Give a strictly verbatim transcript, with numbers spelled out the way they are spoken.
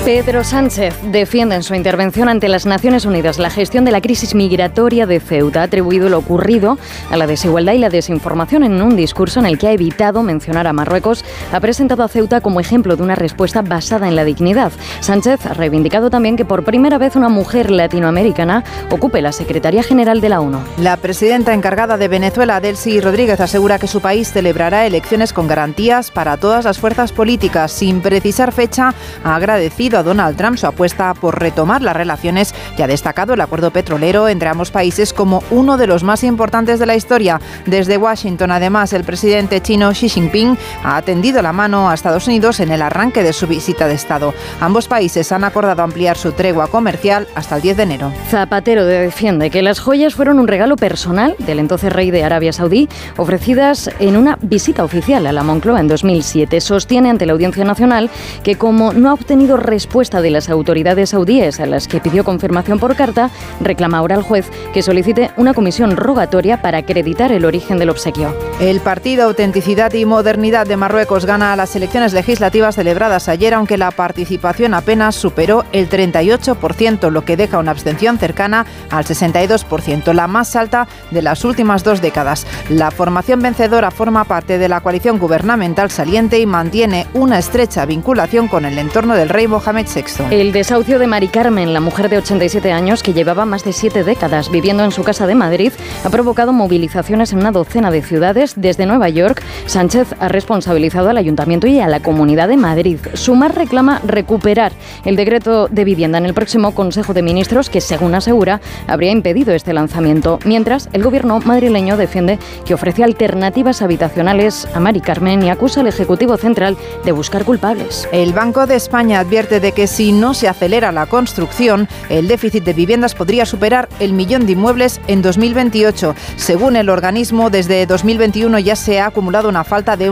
Pedro Sánchez defiende en su intervención ante las Naciones Unidas la gestión de la crisis migratoria de Ceuta. Ha atribuido lo ocurrido a la desigualdad y la desinformación en un discurso en el que ha evitado mencionar a Marruecos. Ha presentado a Ceuta como ejemplo de una respuesta basada en la dignidad. Sánchez ha reivindicado también que por primera vez una mujer latinoamericana ocupe la Secretaría General de la ONU. La presidenta encargada de Venezuela, Delcy Rodríguez, asegura que su país celebrará elecciones con garantías para todas las fuerzas políticas. Sin precisar fecha, ha agradecido a Donald Trump su apuesta por retomar las relaciones y ha destacado el acuerdo petrolero entre ambos países como uno de los más importantes de la historia. Desde Washington, además, el presidente chino Xi Jinping ha tendido la mano a Estados Unidos en el arranque de su visita de Estado. Ambos países han acordado ampliar su tregua comercial hasta el diez de enero. Zapatero defiende que las joyas fueron un regalo personal del entonces rey de Arabia Saudí, ofrecidas en una visita oficial a la Moncloa en dos mil siete. Sostiene ante la Audiencia Nacional que como no ha obtenido respuesta de las autoridades saudíes a las que pidió confirmación por carta, reclama ahora al juez que solicite una comisión rogatoria para acreditar el origen del obsequio. El partido Autenticidad y Modernidad de Marruecos gana las elecciones legislativas celebradas ayer, aunque la participación apenas superó el treinta y ocho por ciento, lo que deja una abstención cercana al sesenta y dos por ciento, la más alta de las últimas dos décadas. La formación vencedora forma parte de la coalición gubernamental saliente y mantiene una estrecha vinculación con el entorno del rey Mohamed sexto. El desahucio de Mari Carmen, la mujer de ochenta y siete años que llevaba más de siete décadas viviendo en su casa de Madrid, ha provocado movilizaciones en una docena de ciudades. Desde Nueva York, Sánchez ha responsabilizado al Ayuntamiento y a la Comunidad de Madrid. Sumar reclama recuperar el decreto de vivienda en el próximo Consejo de Ministros, que, según asegura, habría impedido este lanzamiento. Mientras, el gobierno madrileño defiende que ofrece alternativas habitacionales a Mari Carmen y acusa al Ejecutivo Central de buscar culpables. El Banco de España advierte de que si no se acelera la construcción, el déficit de viviendas podría superar el millón de inmuebles en dos mil veintiocho. Según el organismo, desde dos mil veintiuno ya se ha acumulado una falta de